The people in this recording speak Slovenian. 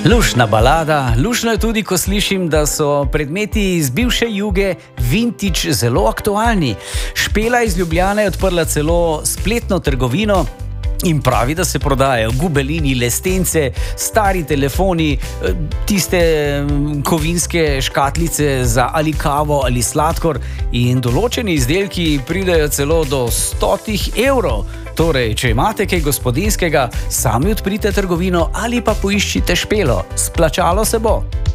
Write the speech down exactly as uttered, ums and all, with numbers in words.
Lušna balada, lušno je tudi, ko slišim, da so predmeti iz bivše Juge vintage zelo aktualni. Špela iz Ljubljane je odprla celo spletno trgovino in pravi, da se prodajajo gubelini, lestence, stari telefoni, tiste kovinske škatlice za ali kavo ali sladkor in določeni izdelki pridejo celo do stotih evrov. Torej, če imate kaj gospodinjskega, sami odprite trgovino ali pa poiščite Špelo. Splačalo se bo.